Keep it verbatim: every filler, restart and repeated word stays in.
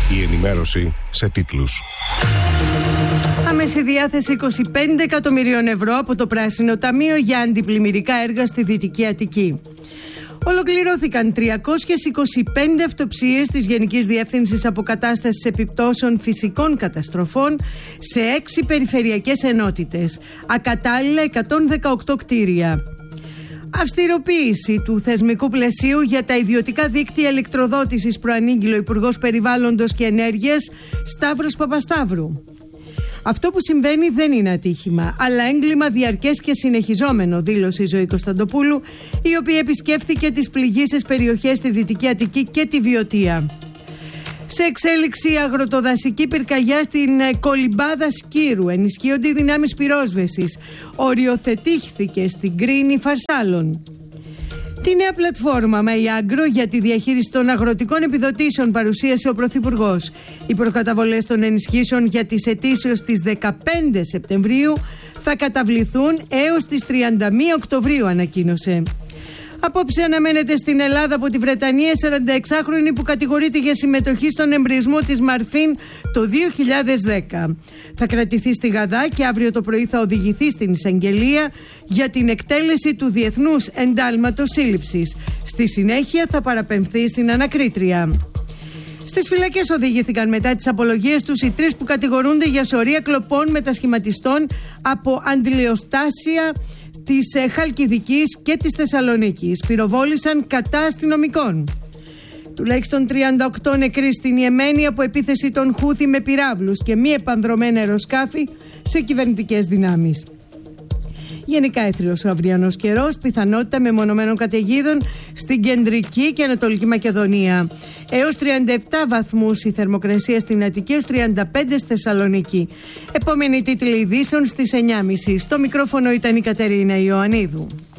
Η ενημέρωση σε τίτλους. Άμεση διάθεση είκοσι πέντε εκατομμυρίων ευρώ από το Πράσινο Ταμείο για αντιπλημμυρικά έργα στη Δυτική Αττική. Ολοκληρώθηκαν τριακόσιες είκοσι πέντε αυτοψίες της Γενικής Διεύθυνσης Αποκατάστασης Επιπτώσεων Φυσικών Καταστροφών σε έξι περιφερειακές ενότητες, ακατάλληλα εκατόν δεκαοκτώ κτίρια. Αυστηροποίηση του θεσμικού πλαισίου για τα ιδιωτικά δίκτυα ηλεκτροδότησης προανήγγειλε ο Υπουργός Περιβάλλοντος και Ενέργειας Σταύρος Παπασταύρου. Αυτό που συμβαίνει δεν είναι ατύχημα, αλλά έγκλημα διαρκές και συνεχιζόμενο, δήλωσε η Ζωή Κωνσταντοπούλου, η οποία επισκέφθηκε τις πληγείσες περιοχές στη Δυτική Αττική και τη Βιωτία. Σε εξέλιξη αγροτοδασική πυρκαγιά στην Κολυμπάδα Σκύρου, ενισχύονται οι δυνάμεις πυρόσβεσης. Οριοθετήθηκε στην Κρίνη Φαρσάλων. Τη νέα πλατφόρμα ΜΕΙΑΓΡΟ για τη διαχείριση των αγροτικών επιδοτήσεων παρουσίασε ο Πρωθυπουργός. Οι προκαταβολές των ενισχύσεων για τις αιτήσεως της δεκαπέντε Σεπτεμβρίου θα καταβληθούν έως τις τριάντα μία Οκτωβρίου, ανακοίνωσε. Απόψε αναμένεται στην Ελλάδα από τη Βρετανία σαρανταεξάχρονη που κατηγορείται για συμμετοχή στον εμβρισμό της Μαρφίν το δύο χιλιάδες δέκα. Θα κρατηθεί στη Γαδά και αύριο το πρωί θα οδηγηθεί στην εισαγγελία για την εκτέλεση του διεθνούς εντάλματος σύλληψης. Στη συνέχεια θα παραπεμφθεί στην ανακρίτρια. Στις φυλακές οδηγήθηκαν μετά τις απολογίες τους οι τρεις που κατηγορούνται για σωρία κλοπών μετασχηματιστών από αντιλιοστάσια της Χαλκιδικής και της Θεσσαλονίκης. Πυροβόλησαν κατά αστυνομικών. Τουλάχιστον τριάντα οκτώ νεκροί στην Ιεμένη από επίθεση των Χούθη με πυράβλους και μη επανδρωμένα αεροσκάφη σε κυβερνητικές δυνάμεις. Γενικά έθριος ο αυριανός καιρός, πιθανότητα μεμονωμένων καταιγίδων στην κεντρική και ανατολική Μακεδονία. Έως τριάντα επτά βαθμούς η θερμοκρασία στην Αττική, έως τριάντα πέντε στη Θεσσαλονίκη. Επόμενη τίτλη ειδήσεων στις εννιά και μισή. Στο μικρόφωνο ήταν η Κατερίνα Ιωαννίδου.